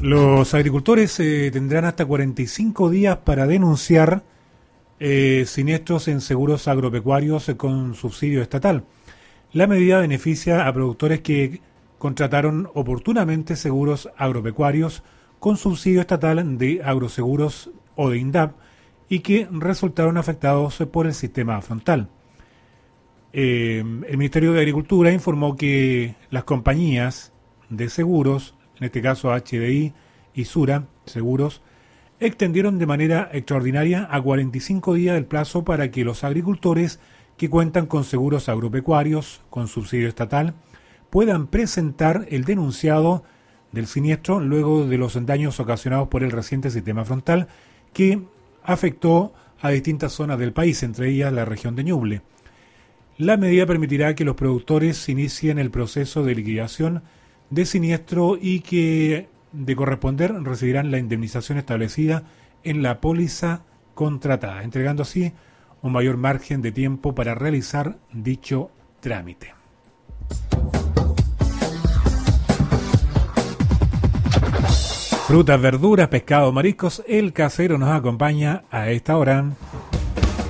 Los agricultores tendrán hasta 45 días para denunciar siniestros en seguros agropecuarios con subsidio estatal. La medida beneficia a productores que contrataron oportunamente seguros agropecuarios con subsidio estatal de agroseguros o de INDAP y que resultaron afectados por el sistema frontal. El Ministerio de Agricultura informó que las compañías de seguros, en este caso HDI y Sura Seguros, extendieron de manera extraordinaria a 45 días el plazo para que los agricultores que cuentan con seguros agropecuarios con subsidio estatal puedan presentar el denunciado del siniestro luego de los daños ocasionados por el reciente sistema frontal que afectó a distintas zonas del país, entre ellas la región de Ñuble. La medida permitirá que los productores inicien el proceso de liquidación de siniestro y que, de corresponder, recibirán la indemnización establecida en la póliza contratada, entregando así un mayor margen de tiempo para realizar dicho trámite. Frutas, verduras, pescado, mariscos, el casero nos acompaña a esta hora.